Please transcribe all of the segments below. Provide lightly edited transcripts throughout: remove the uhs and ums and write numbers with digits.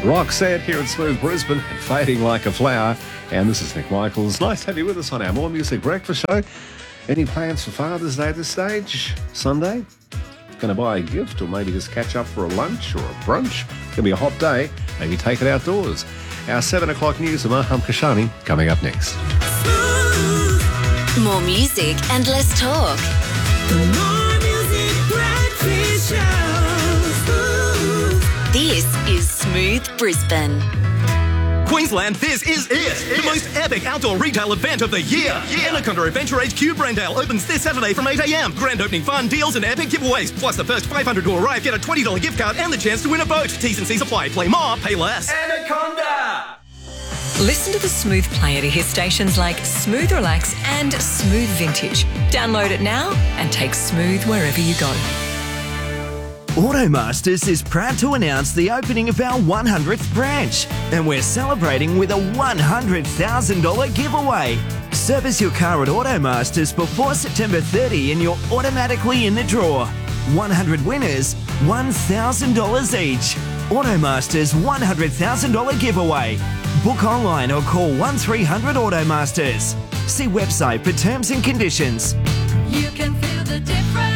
Roxette here at Smooth Brisbane, fading like a flower. And this is Nick Michaels. Nice to have you with us on our More Music Breakfast show. Any plans for Father's Day at this stage? Sunday? Going to buy a gift or maybe just catch up for a lunch or a brunch? Going to be a hot day. Maybe take it outdoors. Our 7 o'clock news with Maham Kashani coming up next. More music and less talk. The More Music Breakfast Show. This is Smooth Brisbane. Queensland, this is it! The most epic outdoor retail event of the year! Anaconda Adventure HQ Brandale opens this Saturday from 8 a.m. Grand opening fun, deals and epic giveaways. Plus the first 500 to arrive get a $20 gift card and the chance to win a boat. T's and C's apply. Play more, pay less. Anaconda! Listen to the Smooth Player to hear stations like Smooth Relax and Smooth Vintage. Download it now and take Smooth wherever you go. Automasters is proud to announce the opening of our 100th branch, and we're celebrating with a $100,000 giveaway. Service your car at Automasters before September 30 and you're automatically in the draw. 100 winners, $1,000 each. Automasters $100,000 giveaway. Book online or call 1300 Automasters. See website for terms and conditions. You can feel the difference.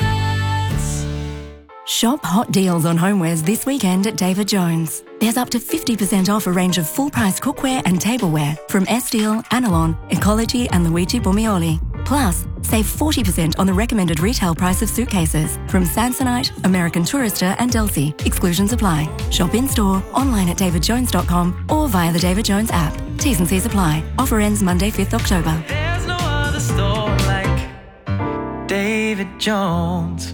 Shop hot deals on homewares this weekend at David Jones. There's up to 50% off a range of full-price cookware and tableware from Estil, Anilon, Ecology and Luigi Bormioli. Plus, save 40% on the recommended retail price of suitcases from Samsonite, American Tourister and Delsey. Exclusions apply. Shop in-store, online at davidjones.com or via the David Jones app. T's and C's apply. Offer ends Monday, 5th October. There's no other store like David Jones.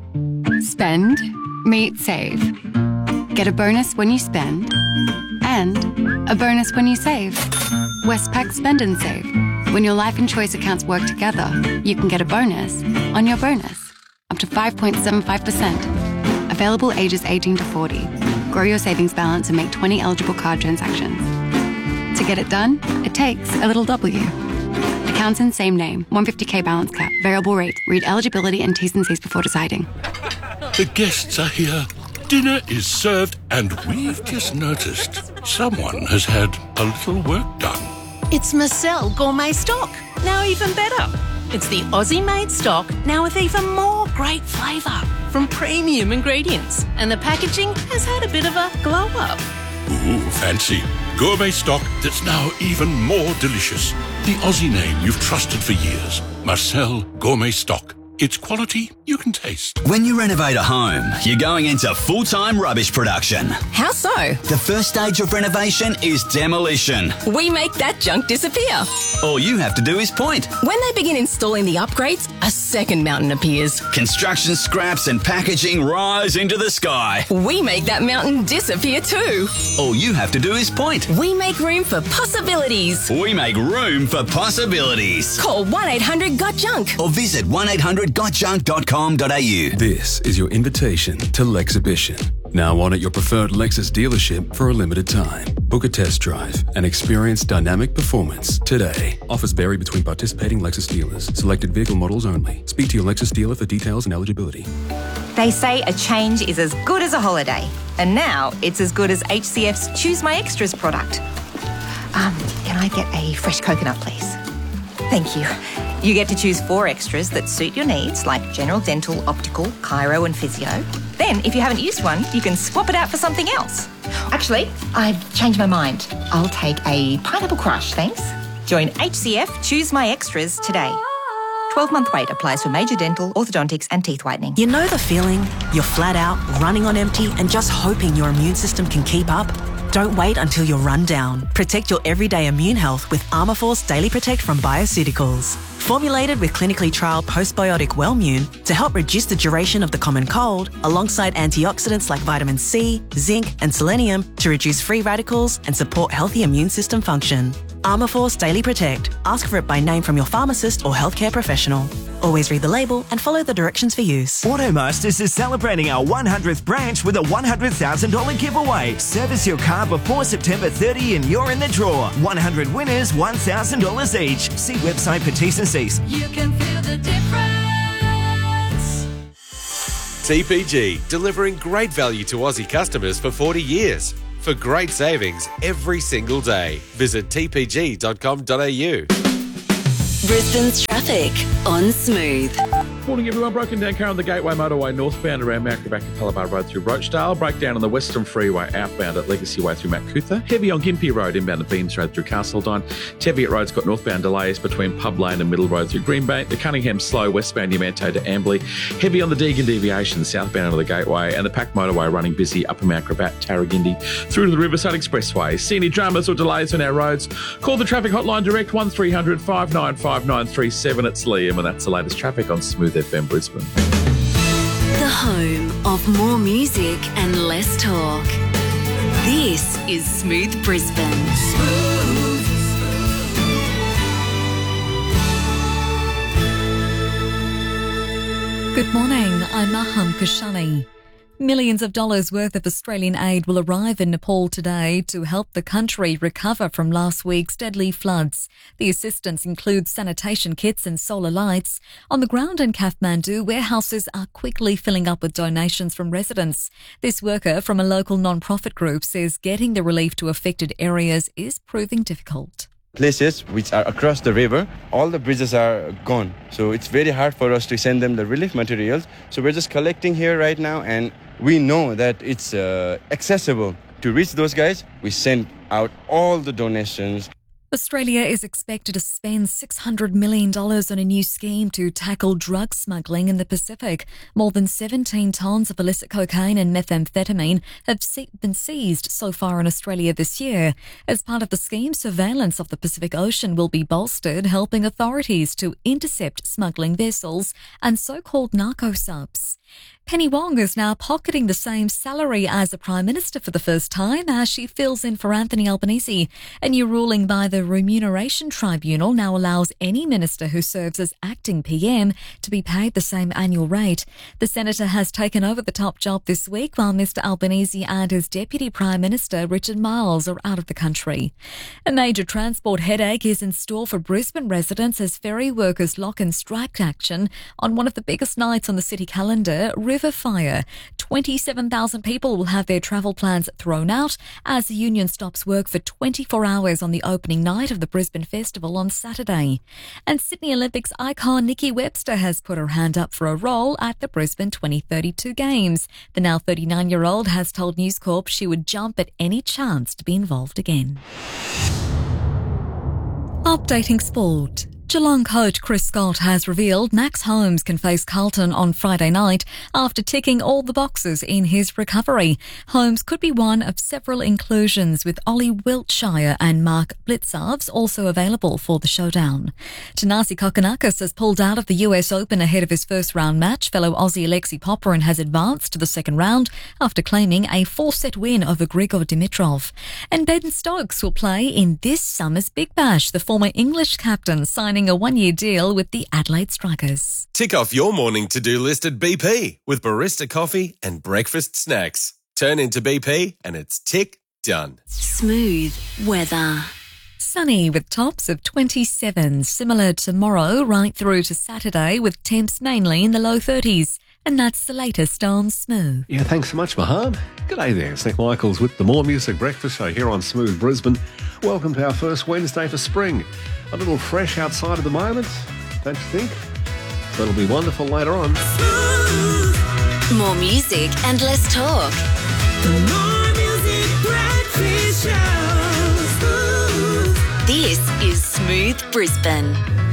Spend, meet, save. Get a bonus when you spend and a bonus when you save. Westpac Spend and Save. When your life and choice accounts work together, you can get a bonus on your bonus, up to 5.75%. Available ages 18 to 40. Grow your savings balance and make 20 eligible card transactions. To get it done, it takes a little W. Accounts in same name, 150k balance cap, variable rate. Read eligibility and T's and C's before deciding. The guests are here. Dinner is served, and we've just noticed someone has had a little work done. It's Marcel Gourmet Stock, now even better. It's the Aussie-made stock, now with even more great flavour from premium ingredients. And the packaging has had a bit of a glow-up. Ooh, fancy. Gourmet stock that's now even more delicious. The Aussie name you've trusted for years. Marcel Gourmet Stock. It's quality you can taste. When you renovate a home, you're going into full-time rubbish production. How so? The first stage of renovation is demolition. We make that junk disappear. All you have to do is point. When they begin installing the upgrades, a second mountain appears. Construction scraps and packaging rise into the sky. We make that mountain disappear too. All you have to do is point. We make room for possibilities. We make room for possibilities. Call 1-800-GOT-JUNK or visit 1-800-GOTJUNK.com.au. This is your invitation to Lexhibition. Now on at your preferred Lexus dealership for a limited time. Book a test drive and experience dynamic performance today. Offers vary between participating Lexus dealers. Selected vehicle models only. Speak to your Lexus dealer for details and eligibility. They say a change is as good as a holiday. And now it's as good as HCF's Choose My Extras product. Can I get a fresh coconut, please? Thank you. You get to choose 4 extras that suit your needs, like general dental, optical, chiro and physio. Then, if you haven't used one, you can swap it out for something else. Actually, I've changed my mind. I'll take a pineapple crush, thanks. Join HCF Choose My Extras today. 12-month wait applies for major dental, orthodontics and teeth whitening. You know the feeling? You're flat out, running on empty and just hoping your immune system can keep up? Don't wait until you're run down. Protect your everyday immune health with Armourforce Daily Protect from Bioceuticals. Formulated with clinically trialled postbiotic Wellmune to help reduce the duration of the common cold, alongside antioxidants like vitamin C, zinc and selenium to reduce free radicals and support healthy immune system function. Armourforce Daily Protect. Ask for it by name from your pharmacist or healthcare professional. Always read the label and follow the directions for use. Automasters is celebrating our 100th branch with a $100,000 giveaway. Service your car before September 30 and you're in the draw. 100 winners, $1,000 each. See website for T's and C's. You can feel the difference. TPG, delivering great value to Aussie customers for 40 years. For great savings every single day, visit tpg.com.au. Brisbane's traffic on Smooth. Morning everyone, broken down car on the Gateway Motorway northbound around Mount Gravatt and Calabar Road through Rochdale. Breakdown on the Western Freeway outbound at Legacy Way through Mount Cootha. Heavy on Gympie Road inbound at Beams Road through Castledine. Teviot Road's got northbound delays between Pub Lane and Middle Road through Greenbank. The Cunningham slow westbound Yamanto to Ambley. Heavy on the Deagon deviation southbound onto the Gateway, and the Pack Motorway running busy up in Mount Gravatt, Tarragindi through to the Riverside Expressway. See any dramas or delays on our roads? Call the traffic hotline direct 1300 595 937. It's Liam, and that's the latest traffic on Smooth FM Brisbane. The home of more music and less talk. This is Smooth Brisbane. Good morning, I'm Maham Kashani. Millions of dollars worth of Australian aid will arrive in Nepal today to help the country recover from last week's deadly floods. The assistance includes sanitation kits and solar lights. On the ground in Kathmandu, warehouses are quickly filling up with donations from residents. This worker from a local non-profit group says getting the relief to affected areas is proving difficult. Places which are across the river, all the bridges are gone. So it's very hard for us to send them the relief materials. So we're just collecting here right now, and we know that it's accessible to reach those guys. We send out all the donations. Australia is expected to spend $600 million on a new scheme to tackle drug smuggling in the Pacific. More than 17 tonnes of illicit cocaine and methamphetamine have been seized so far in Australia this year. As part of the scheme, surveillance of the Pacific Ocean will be bolstered, helping authorities to intercept smuggling vessels and so-called narco subs. Penny Wong is now pocketing the same salary as the Prime Minister for the first time as she fills in for Anthony Albanese. A new ruling by the Remuneration Tribunal now allows any minister who serves as acting PM to be paid the same annual rate. The Senator has taken over the top job this week while Mr Albanese and his Deputy Prime Minister Richard Marles are out of the country. A major transport headache is in store for Brisbane residents as ferry workers lock in strike action on one of the biggest nights on the city calendar, River Fire. 27,000 people will have their travel plans thrown out as the union stops work for 24 hours on the opening night of the Brisbane Festival on Saturday. And Sydney Olympics icon Nikki Webster has put her hand up for a role at the Brisbane 2032 Games. The now 39-year-old has told News Corp she would jump at any chance to be involved again. Updating sport. Geelong coach Chris Scott has revealed Max Holmes can face Carlton on Friday night after ticking all the boxes in his recovery. Holmes could be one of several inclusions, with Ollie Wiltshire and Mark Blitzarves also available for the showdown. Tanasi Kokonakis has pulled out of the US Open ahead of his first round match. Fellow Aussie Alexei Popyrin has advanced to the second round after claiming a 4-set win over Grigor Dimitrov. And Ben Stokes will play in this summer's Big Bash, the former English captain signing a one-year deal with the Adelaide Strikers. Tick off your morning to-do list at BP with barista coffee and breakfast snacks. Turn into BP and it's tick done. Smooth weather. Sunny with tops of 27, similar tomorrow right through to Saturday with temps mainly in the low 30s. And that's the latest on Smooth. Yeah, thanks so much, Maham. G'day there, it's Nick Michaels with the More Music Breakfast Show here on Smooth Brisbane. Welcome to our first Wednesday for spring. A little fresh outside at the moment, don't you think? So it'll be wonderful later on. More music and less talk. The More Music Breakfast Show. This is Smooth Brisbane.